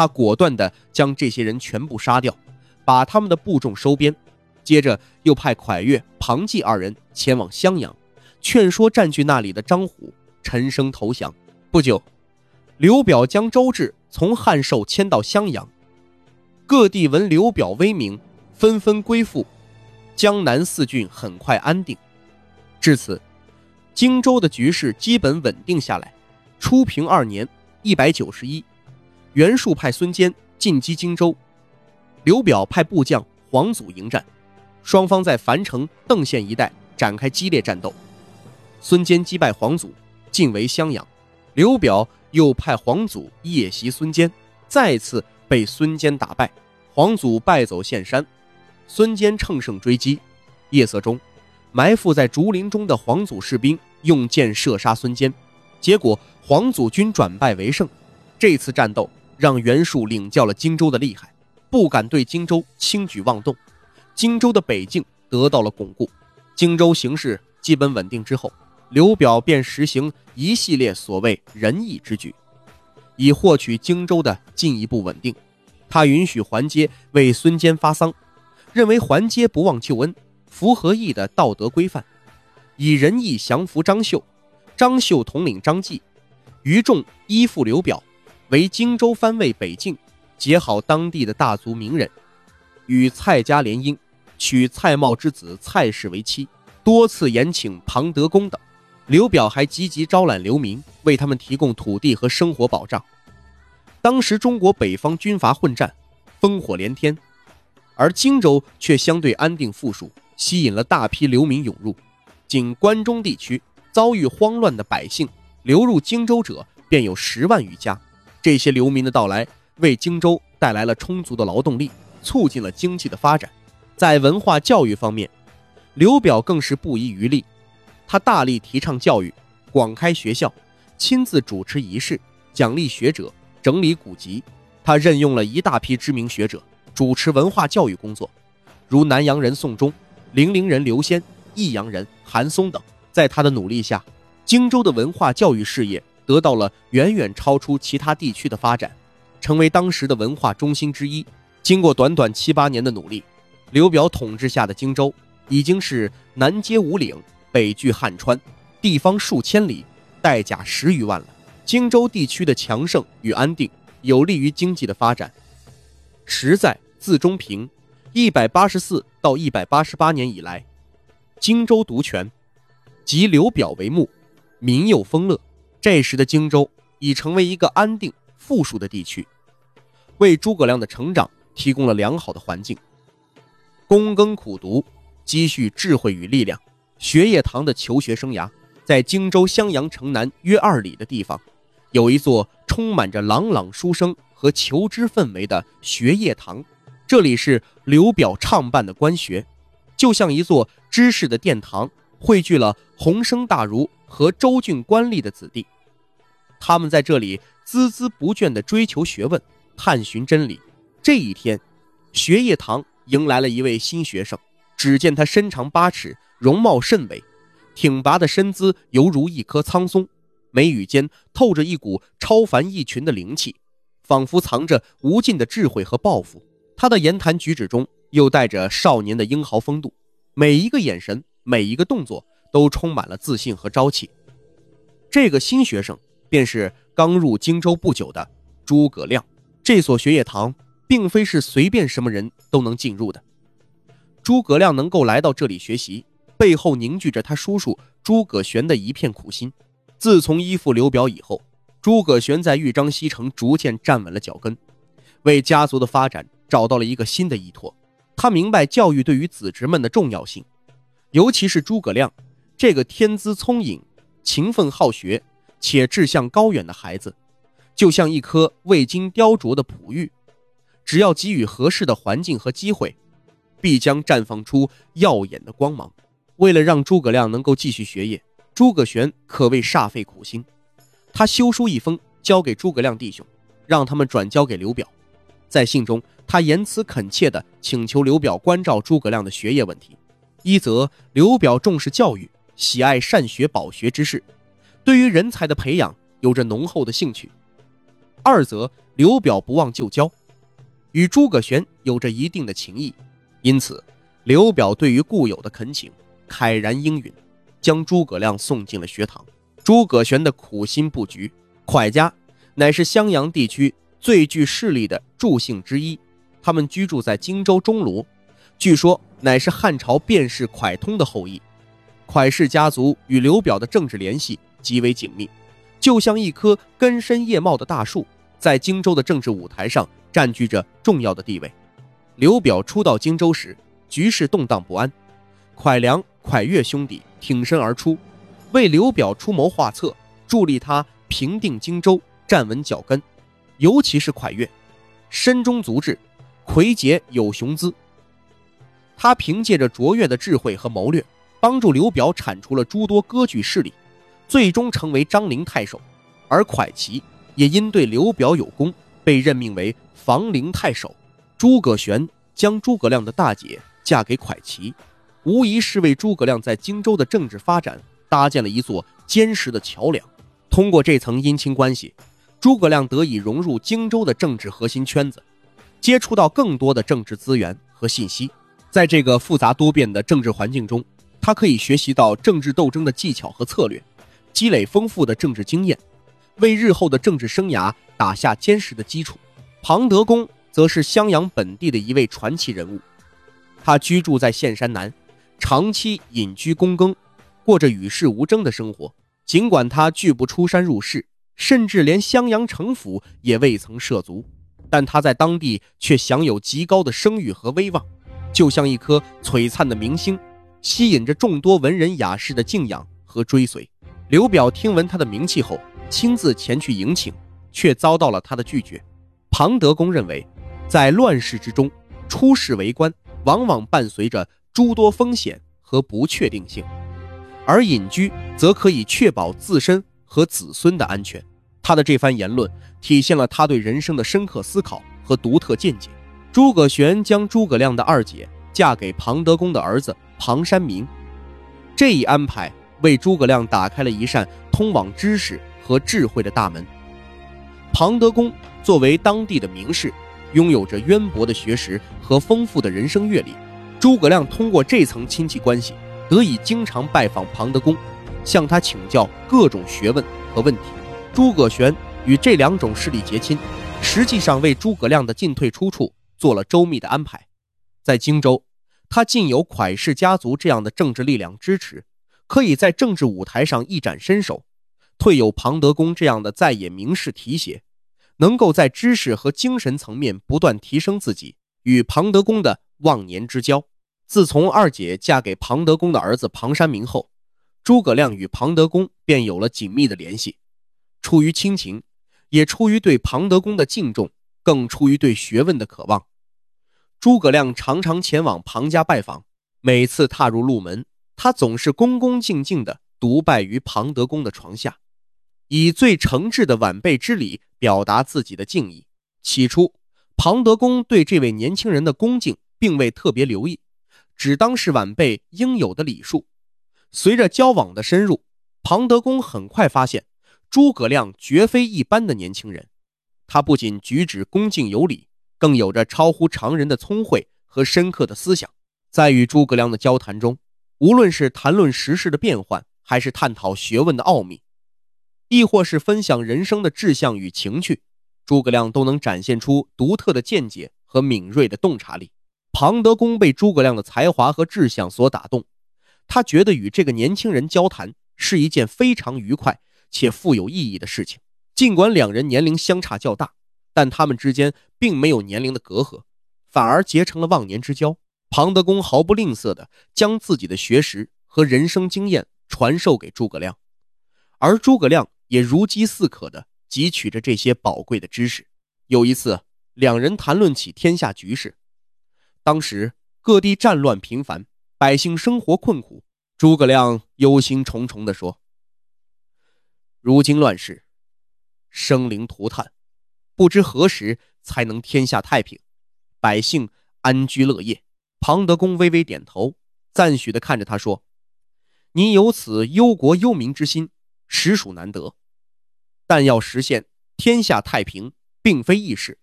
他果断地将这些人全部杀掉，把他们的部众收编，接着又派蒯越、庞纪二人前往襄阳，劝说占据那里的张虎陈升投降。不久，刘表将周至从汉寿迁到襄阳，各地闻刘表威名，纷纷归附，江南四郡很快安定。至此，荆州的局势基本稳定下来。初平2年191，袁术派孙坚进击荆州，刘表派部将黄祖迎战，双方在樊城、邓县一带展开激烈战斗。孙坚击败黄祖，进围襄阳。刘表又派黄祖夜袭孙坚，再次被孙坚打败，黄祖败走岘山，孙坚乘胜追击。夜色中，埋伏在竹林中的黄祖士兵用箭射杀孙坚，结果黄祖军转败为胜。这次战斗让袁术领教了荆州的厉害，不敢对荆州轻举妄动，荆州的北境得到了巩固。荆州形势基本稳定之后，刘表便实行一系列所谓仁义之举，以获取荆州的进一步稳定。他允许桓阶为孙坚发丧，认为桓阶不忘旧恩，符合义的道德规范，以仁义降服张绣，张绣统领张继，余众依附刘表，为荆州藩尉北境，结好当地的大族名人，与蔡家联姻，娶蔡瑁之子蔡氏为妻，多次延请庞德公等。刘表还积极招揽流民，为他们提供土地和生活保障。当时中国北方军阀混战，烽火连天，而荆州却相对安定富庶，吸引了大批流民涌入。仅关中地区遭遇慌乱的百姓流入荆州者便有10万余家。这些流民的到来为荆州带来了充足的劳动力，促进了经济的发展。在文化教育方面，刘表更是不遗余力，他大力提倡教育，广开学校，亲自主持仪式，奖励学者，整理古籍。他任用了一大批知名学者主持文化教育工作，如南阳人宋忠、零陵人刘先、益阳人韩松等。在他的努力下，荆州的文化教育事业得到了远远超出其他地区的发展，成为当时的文化中心之一。经过短短7、8年的努力，刘表统治下的荆州已经是南接五岭，北据汉川，地方数千里，带甲10余万了。荆州地区的强盛与安定有利于经济的发展。实在自中平184到188年以来，荆州独权，即刘表为牧，民又丰乐。这时的荆州已成为一个安定富庶的地区，为诸葛亮的成长提供了良好的环境。躬耕苦读，积蓄智慧与力量。学业堂的求学生涯，在荆州襄阳城南约2里的地方，有一座充满着朗朗书声和求知氛围的学业堂。这里是刘表创办的官学，就像一座知识的殿堂，汇聚了洪生大儒和州郡官吏的子弟。他们在这里孜孜不倦地追求学问，探寻真理。这一天，学业堂迎来了一位新学生。只见他身长8尺，容貌甚伟，挺拔的身姿犹如一棵苍松，眉宇间透着一股超凡异群的灵气，仿佛藏着无尽的智慧和抱负。他的言谈举止中又带着少年的英豪风度，每一个眼神，每一个动作都充满了自信和朝气。这个新学生便是刚入荆州不久的诸葛亮。这所学业堂并非是随便什么人都能进入的。诸葛亮能够来到这里学习，背后凝聚着他叔叔诸葛玄的一片苦心。自从依附刘表以后，诸葛玄在豫章西城逐渐站稳了脚跟，为家族的发展找到了一个新的依托。他明白教育对于子侄们的重要性，尤其是诸葛亮这个天资聪颖、勤奋好学且志向高远的孩子，就像一颗未经雕琢的璞玉，只要给予合适的环境和机会，必将绽放出耀眼的光芒。为了让诸葛亮能够继续学业，诸葛玄可谓煞费苦心。他修书一封交给诸葛亮弟兄，让他们转交给刘表。在信中，他言辞恳切地请求刘表关照诸葛亮的学业问题。一则刘表重视教育，喜爱善学饱学之士，对于人才的培养有着浓厚的兴趣。 二则刘表不忘旧交，与诸葛玄有着一定的情谊，因此刘表对于故友的恳请慨然应允，将诸葛亮送进了学堂。诸葛玄的苦心布局，蒯家乃是襄阳地区最具势力的诸姓之一，他们居住在荆州钟庐，据说乃是汉朝卞氏蒯通的后裔。蒯氏家族与刘表的政治联系极为紧密，就像一棵根深叶茂的大树，在荆州的政治舞台上占据着重要的地位。刘表初到荆州时，局势动荡不安，蒯良、蒯越兄弟挺身而出，为刘表出谋划策，助力他平定荆州，站稳脚跟。尤其是蒯越，身中足智，魁杰有雄姿。他凭借着卓越的智慧和谋略，帮助刘表铲除了诸多割据势力，最终成为张陵太守。而蒯齐也因对刘表有功，被任命为房陵太守。诸葛玄将诸葛亮的大姐嫁给蒯齐，无疑是为诸葛亮在荆州的政治发展搭建了一座坚实的桥梁。通过这层姻亲关系，诸葛亮得以融入荆州的政治核心圈子，接触到更多的政治资源和信息。在这个复杂多变的政治环境中，他可以学习到政治斗争的技巧和策略，积累丰富的政治经验，为日后的政治生涯打下坚实的基础。庞德公则是襄阳本地的一位传奇人物，他居住在县山南，长期隐居躬耕，过着与世无争的生活。尽管他拒不出山入仕，甚至连襄阳城府也未曾涉足，但他在当地却享有极高的声誉和威望，就像一颗璀璨的明星，吸引着众多文人雅士的敬仰和追随。刘表听闻他的名气后，亲自前去迎请，却遭到了他的拒绝。庞德公认为，在乱世之中，出仕为官往往伴随着诸多风险和不确定性，而隐居则可以确保自身和子孙的安全。他的这番言论体现了他对人生的深刻思考和独特见解。诸葛玄将诸葛亮的二姐嫁给庞德公的儿子庞山民，这一安排为诸葛亮打开了一扇通往知识和智慧的大门。庞德公作为当地的名士，拥有着渊博的学识和丰富的人生阅历。诸葛亮通过这层亲戚关系，得以经常拜访庞德公，向他请教各种学问和问题。诸葛玄与这两种势力结亲，实际上为诸葛亮的进退出处做了周密的安排。在荆州，他尽有蒯氏家族这样的政治力量支持，可以在政治舞台上一展身手；退有庞德公这样的在野名士提携，能够在知识和精神层面不断提升自己，与庞德公的忘年之交。自从二姐嫁给庞德公的儿子庞山民后，诸葛亮与庞德公便有了紧密的联系。出于亲情，也出于对庞德公的敬重，更出于对学问的渴望，诸葛亮常常前往庞家拜访。每次踏入路门，他总是恭恭敬敬地独拜于庞德公的床下，以最诚挚的晚辈之礼表达自己的敬意。起初，庞德公对这位年轻人的恭敬并未特别留意，只当是晚辈应有的礼数。随着交往的深入，庞德公很快发现诸葛亮绝非一般的年轻人。他不仅举止恭敬有礼，更有着超乎常人的聪慧和深刻的思想。在与诸葛亮的交谈中，无论是谈论时事的变幻，还是探讨学问的奥秘，亦或是分享人生的志向与情趣，诸葛亮都能展现出独特的见解和敏锐的洞察力。庞德公被诸葛亮的才华和志向所打动，他觉得与这个年轻人交谈是一件非常愉快且富有意义的事情。尽管两人年龄相差较大，但他们之间并没有年龄的隔阂，反而结成了忘年之交。庞德公毫不吝啬地将自己的学识和人生经验传授给诸葛亮，而诸葛亮也如饥似渴地汲取着这些宝贵的知识。有一次，两人谈论起天下局势。当时各地战乱频繁，百姓生活困苦，诸葛亮忧心忡忡地说：如今乱世，生灵涂炭，不知何时才能天下太平，百姓安居乐业。庞德公微微点头，赞许地看着他说：你有此忧国忧民之心，实属难得，但要实现天下太平并非易事，